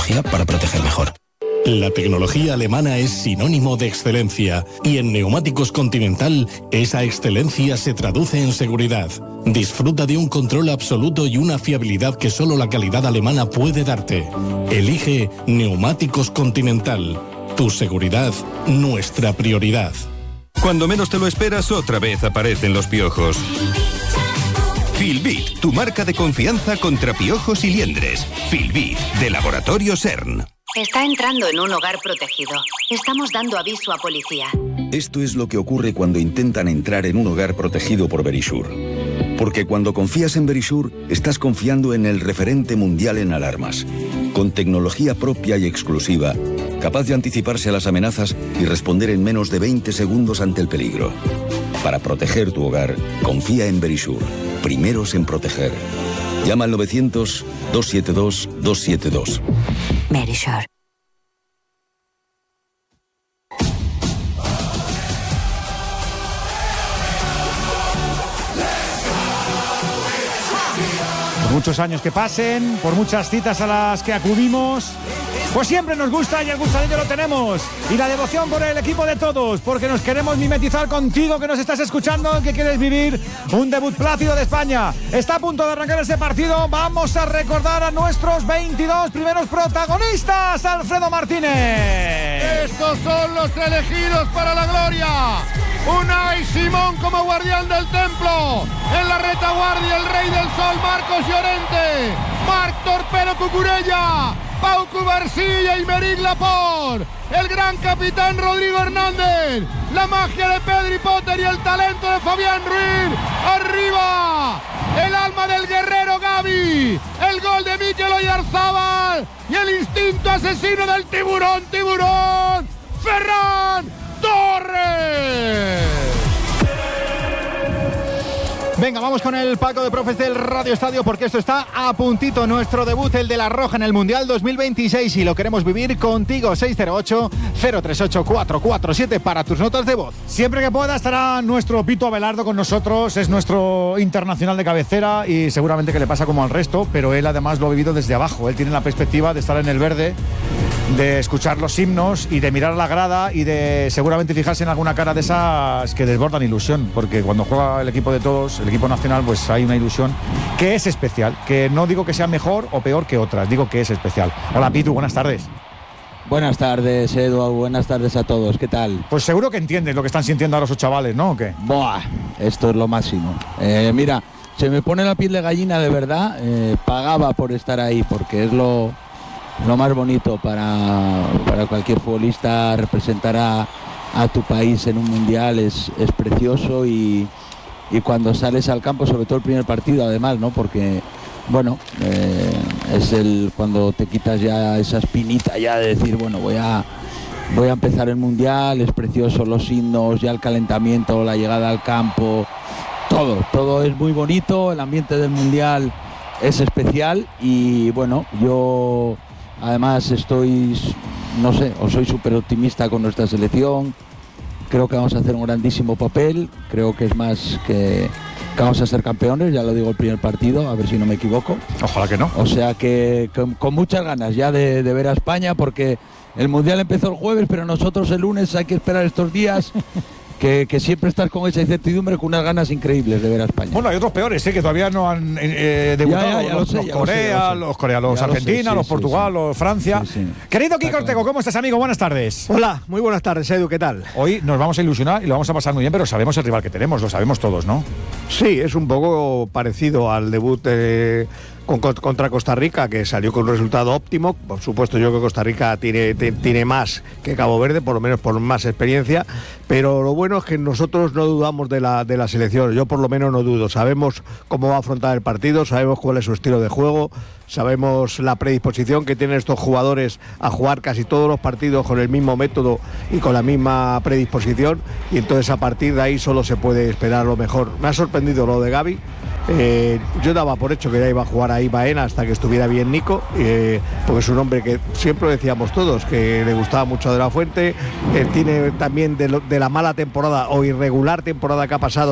tecnología para proteger mejor. La tecnología alemana es sinónimo de excelencia y en Neumáticos Continental esa excelencia se traduce en seguridad. Disfruta de un control absoluto y una fiabilidad que solo la calidad alemana puede darte. Elige Neumáticos Continental. Tu seguridad, nuestra prioridad. Cuando menos te lo esperas, otra vez aparecen los piojos. Filbit, tu marca de confianza contra piojos y liendres. Filbit, de Laboratorio CERN. Está entrando en un hogar protegido. Estamos dando aviso a policía. Esto es lo que ocurre cuando intentan entrar en un hogar protegido por Verisure. Porque cuando confías en Verisure, estás confiando en el referente mundial en alarmas. Con tecnología propia y exclusiva, capaz de anticiparse a las amenazas y responder en menos de 20 segundos ante el peligro. Para proteger tu hogar, confía en Verisure. Primeros en proteger. Llama al 900-272-272. Verisure. Por muchos años que pasen, por muchas citas a las que acudimos, pues siempre nos gusta y el gustadillo lo tenemos. Y la devoción por el equipo de todos, porque nos queremos mimetizar contigo que nos estás escuchando, que quieres vivir un debut plácido de España. Está a punto de arrancar ese partido. Vamos a recordar a nuestros 22 primeros protagonistas. Alfredo Martínez. Estos son los elegidos para la gloria. Unai Simón como guardián del templo. En la retaguardia el rey del sol Marcos Llorente. Marc Torpedo Cucurella. Pau Cubarsí y Meric Laporte, el gran capitán Rodrigo Hernández, la magia de Pedri Potter y el talento de Fabián Ruiz, arriba, el alma del guerrero Gavi, el gol de Mikel Oyarzábal y el instinto asesino del tiburón, Ferran Torres. Venga, vamos con el palco de profes del Radio Estadio porque esto está a puntito. Nuestro debut, el de la Roja en el Mundial 2026 y lo queremos vivir contigo. 608-038-447 para tus notas de voz. Siempre que pueda estará nuestro Pito Abelardo con nosotros. Es nuestro internacional de cabecera y seguramente que le pasa como al resto, pero él además lo ha vivido desde abajo. Él tiene la perspectiva de estar en el verde, de escuchar los himnos y de mirar la grada y de seguramente fijarse en alguna cara de esas que desbordan ilusión, porque cuando juega el equipo de todos, el equipo nacional, pues hay una ilusión que es especial, que no digo que sea mejor o peor que otras, digo que es especial. Hola Pitu, buenas tardes. Buenas tardes, Edu, buenas tardes a todos, ¿qué tal? Pues seguro que entiendes lo que están sintiendo ahora esos chavales, ¿no? ¿O qué? Buah, esto es lo máximo. Mira, se me pone la piel de gallina de verdad, pagaba por estar ahí, porque es lo más bonito para cualquier futbolista. Representar a tu país en un mundial es precioso y cuando sales al campo, sobre todo el primer partido además, ¿no? Porque bueno, es cuando te quitas ya esa espinita ya de decir, bueno, voy a empezar el mundial, es precioso, los himnos, ya el calentamiento, la llegada al campo, todo es muy bonito, el ambiente del mundial es especial y bueno, yo además estoy, no sé, o soy súper optimista con nuestra selección. Creo que vamos a hacer un grandísimo papel, creo que es más que vamos a ser campeones, ya lo digo el primer partido, a ver si no me equivoco. Ojalá que no. O sea que con muchas ganas ya de ver a España, porque el Mundial empezó el jueves, pero nosotros el lunes hay que esperar estos días. Que siempre estás con esa incertidumbre, con unas ganas increíbles de ver a España. Bueno, hay otros peores, que todavía no han debutado. Los Argentina, los Portugal, los Francia. Sí. Querido Kiko Ortego, ¿cómo estás, amigo? Buenas tardes. Hola, muy buenas tardes, Edu, ¿qué tal? Hoy nos vamos a ilusionar y lo vamos a pasar muy bien, pero sabemos el rival que tenemos, lo sabemos todos, ¿no? Sí, es un poco parecido al debut contra Costa Rica, que salió con un resultado óptimo. Por supuesto, yo creo que Costa Rica tiene más que Cabo Verde, por lo menos por más experiencia, pero lo bueno es que nosotros no dudamos de la selección. Yo por lo menos no dudo. Sabemos cómo va a afrontar el partido, sabemos cuál es su estilo de juego, sabemos la predisposición que tienen estos jugadores a jugar casi todos los partidos con el mismo método y con la misma predisposición, y entonces a partir de ahí solo se puede esperar lo mejor. Me ha sorprendido lo de Gavi. Yo daba por hecho que ya iba a jugar ahí Baena hasta que estuviera bien Nico, porque es un hombre que siempre lo decíamos todos, que le gustaba mucho De La Fuente. Tiene también de la mala temporada o irregular temporada que ha pasado